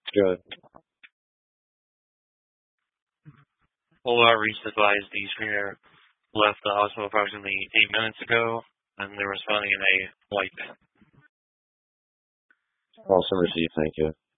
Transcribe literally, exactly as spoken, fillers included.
Good. Full outreach advised the screener left the hospital approximately eight minutes ago, and they're responding in a white van. Also received. Thank you.